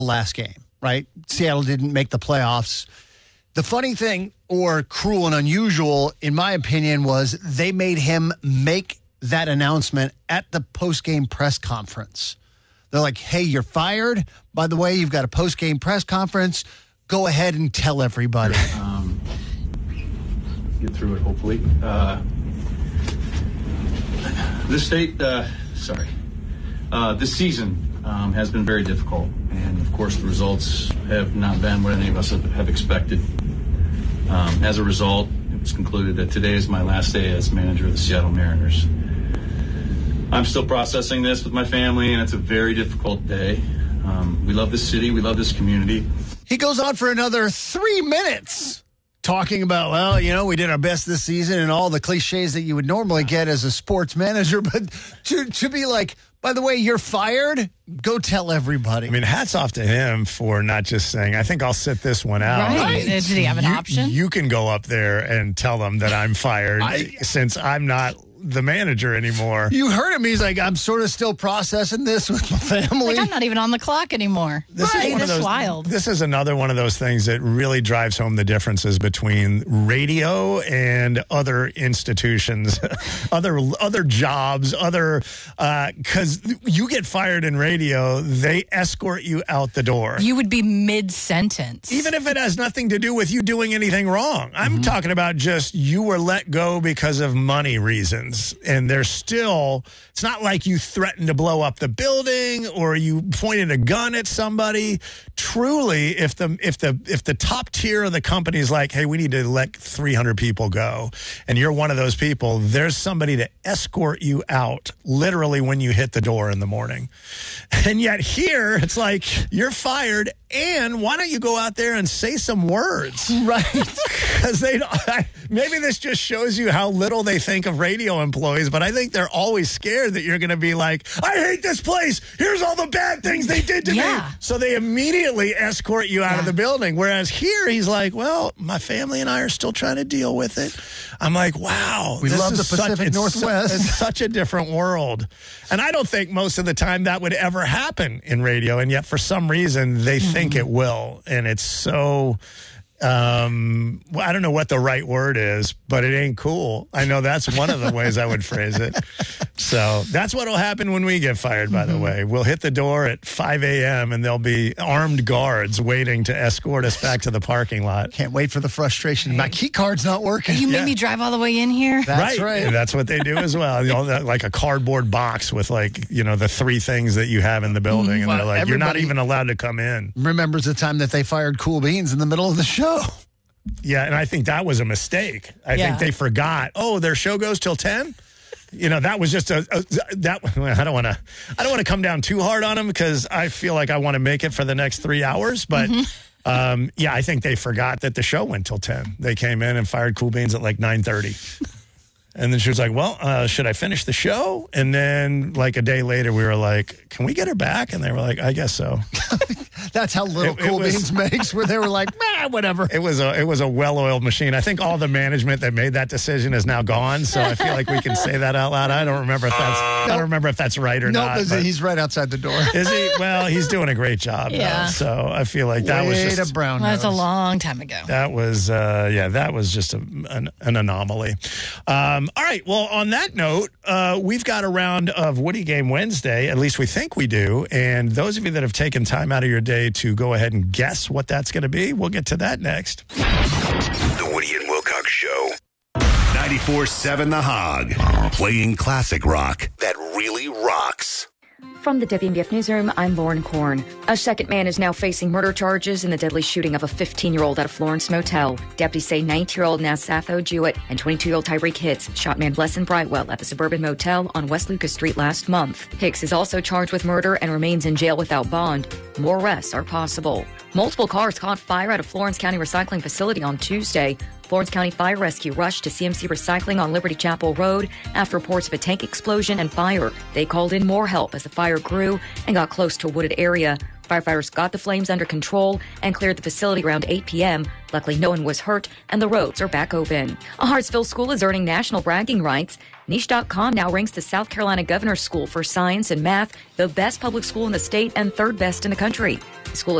last game, right? Seattle didn't make the playoffs. The funny thing, or cruel and unusual, in my opinion, was they made him make that announcement at the post-game press conference. They're like, hey, you're fired. By the way, you've got a post-game press conference. Go ahead and tell everybody. Get through it, hopefully. This season has been very difficult. And, of course, the results have not been what any of us have expected. As a result, it was concluded that today is my last day as manager of the Seattle Mariners. I'm still processing this with my family, and it's a very difficult day. We love this city. We love this community. He goes on for another 3 minutes talking about, well, you know, we did our best this season and all the cliches that you would normally get as a sports manager. But to be like, by the way, you're fired, go tell everybody. I mean, hats off to him for not just saying, I think I'll sit this one out. Right. Did he have an option? You can go up there and tell them that I'm fired since I'm not the manager anymore. You heard him. He's like, I'm sort of still processing this with my family. Like, I'm not even on the clock anymore. This is wild. This is another one of those things that really drives home the differences between radio and other institutions, other jobs, because you get fired in radio, they escort you out the door. You would be mid-sentence. Even if it has nothing to do with you doing anything wrong. I'm talking about just you were let go because of money reasons. And there's still, it's not like you threatened to blow up the building or you pointed a gun at somebody. Truly, if the top tier of the company is like, hey, we need to let 300 people go, and you're one of those people, there's somebody to escort you out literally when you hit the door in the morning. And yet here, it's like, you're fired, and why don't you go out there and say some words? Right. Because maybe this just shows you how little they think of radio employees, but I think they're always scared that you're going to be like, I hate this place. Here's all the bad things they did to me. So they immediately escort you out of the building. Whereas here, he's like, well, my family and I are still trying to deal with it. I'm like, wow. We love the Pacific Northwest. It's such a different world. And I don't think most of the time that would ever happen in radio. And yet, for some reason, they think it will. And it's so... I don't know what the right word is, but it ain't cool. I know that's one of the ways I would phrase it. So that's what will happen when we get fired, by the way. We'll hit the door at 5 a.m. and there'll be armed guards waiting to escort us back to the parking lot. Can't wait for the frustration. My key card's not working. You made me drive all the way in here? That's right. And that's what they do as well. You know, like a cardboard box with, like, you know, the three things that you have in the building. And they're like, you're not even allowed to come in. Remembers the time that they fired Cool Beans in the middle of the show. Yeah, and I think that was a mistake. I think they forgot. Oh, their show goes till 10? You know, that was just I don't want to come down too hard on them because I feel like I want to make it for the next 3 hours, but I think they forgot that the show went till 10. They came in and fired Cool Beans at like 9:30. And then she was like, well, should I finish the show? And then like a day later, we were like, can we get her back? And they were like, I guess so. That's how little Cool Beans makes, where they were like, whatever. It was a well-oiled machine. I think all the management that made that decision is now gone. So I feel like we can say that out loud. I don't remember if that's right or not. No, he's right outside the door. Is he? Well, he's doing a great job. Yeah. Though, so I feel like that was just a brown. That was a long time ago. That was that was just an anomaly. All right. Well, on that note, we've got a round of Woody Game Wednesday. At least we think we do. And those of you that have taken time out of your day to go ahead and guess what that's going to be, we'll get to that next. The Woody and Wilcox Show. 94.7 The Hog. Playing classic rock that really rocks. From the WMBF Newsroom, I'm Lauren Korn. A second man is now facing murder charges in the deadly shooting of a 15-year-old at a Florence motel. Deputies say 19-year-old Nasatho Jewett and 22-year-old Tyreek Hitz shot man Blesson Brightwell at the suburban motel on West Lucas Street last month. Hicks is also charged with murder and remains in jail without bond. More arrests are possible. Multiple cars caught fire at a Florence County recycling facility on Tuesday. Florence County Fire Rescue rushed to CMC Recycling on Liberty Chapel Road after reports of a tank explosion and fire. They called in more help as the fire grew and got close to a wooded area. Firefighters got the flames under control and cleared the facility around 8 p.m. Luckily, no one was hurt, and the roads are back open. A Hartsville school is earning national bragging rights. Niche.com now ranks the South Carolina Governor's School for Science and Math the best public school in the state and third best in the country. The school